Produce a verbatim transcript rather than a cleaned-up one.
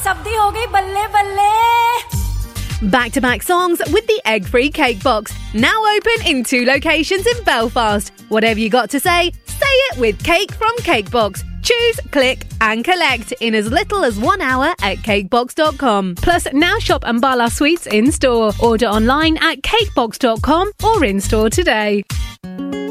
सब्दी हो गई बल्ले बल्ले. Back-to-back songs with the egg-free cake box. Now open in two locations in Belfast. Whatever you got to say, say it with Cake from Cakebox. Choose, click and collect in as little as one hour at cakebox dot com. Plus, now shop Ambala Sweets in-store. Order online at cakebox dot com or in-store today.